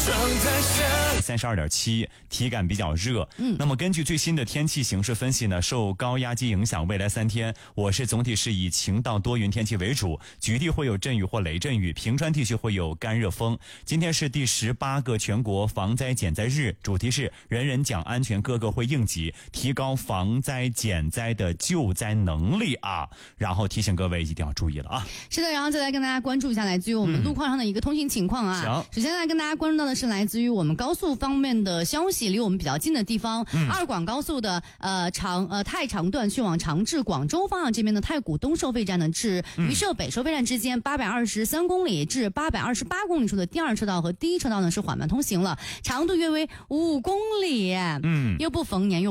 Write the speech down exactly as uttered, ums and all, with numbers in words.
三十二点七，体感比较热。嗯，那么根据最新的天气形势分析呢，受高压机影响，未来三天我市总体是以晴到多云天气为主，局地会有阵雨或雷阵雨，平川地区会有干热风。今天是第十八个全国防灾减灾日，主题是人人讲安全，个个会应急，提高防灾减灾的救灾能力啊！然后提醒各位一定要注意了啊！ 是的，然后再来跟大家关注一下来自于我们路况上的一个通行情况啊。 嗯、 首先来跟大家关注到的是来自于我们高速方面的消息，离我们比较近的地方，嗯、二广高速的呃长呃太长段去往长治广州方向这边的太谷东收费站呢，至榆社北收费站之间八百二十三公里至八百二十八公里处的第二车道和第一车道呢是缓慢通行了，长度约为五公里。嗯，又不逢年又